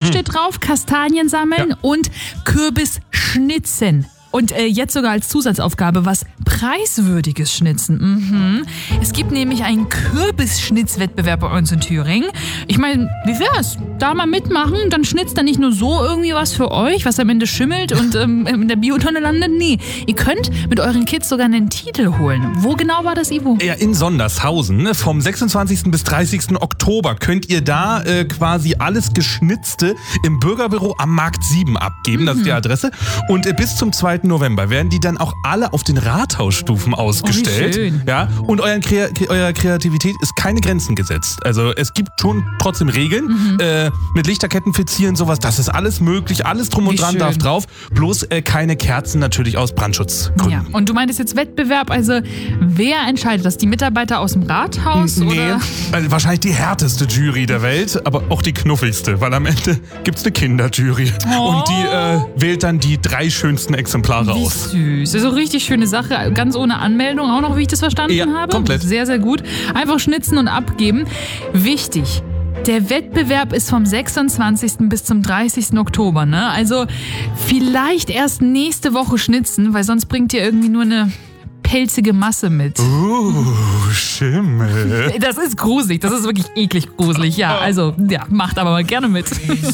steht drauf, Kastanien sammeln und Kürbis schnitzen. Und jetzt sogar als Zusatzaufgabe was Preiswürdiges schnitzen. Es gibt nämlich einen Kürbisschnitzwettbewerb bei uns in Thüringen. Ich meine, wie wär's? Da mal mitmachen, dann schnitzt da nicht nur so irgendwie was für euch, was am Ende schimmelt und in der Biotonne landet. Nee, ihr könnt mit euren Kids sogar einen Titel holen. Wo genau war das, Ivo? Ja, in Sondershausen. Ne? Vom 26. bis 30. Oktober könnt ihr da quasi alles Geschnitzte im Bürgerbüro am Markt 7 abgeben. Das ist die Adresse. Und bis zum 2. November werden die dann auch alle auf den Rathausstufen ausgestellt. Oh, wie schön. Ja, und eurer Kreativität ist keine Grenzen gesetzt. Also es gibt schon trotzdem Regeln. Mit Lichterketten fixieren, sowas, das ist alles möglich. Alles drum und dran darf drauf. Bloß keine Kerzen natürlich aus Brandschutzgründen. Ja, und du meintest jetzt Wettbewerb, also wer entscheidet das? Die Mitarbeiter aus dem Rathaus? Nee, oder? Also wahrscheinlich die härteste Jury der Welt, aber auch die knuffigste, weil am Ende gibt's eine Kinderjury. Und die wählt dann die 3 schönsten Exemplare Wie aus. süß. Also richtig schöne Sache, ganz ohne Anmeldung auch noch, wie ich das verstanden habe. Komplett. Sehr, sehr gut. Einfach schnitzen und abgeben. Wichtig. Der Wettbewerb ist vom 26. bis zum 30. Oktober, ne? Also vielleicht erst nächste Woche schnitzen, weil sonst bringt ihr irgendwie nur eine pelzige Masse mit. Schimmel. Das ist gruselig, das ist wirklich eklig gruselig. Ja, also, ja, macht aber mal gerne mit.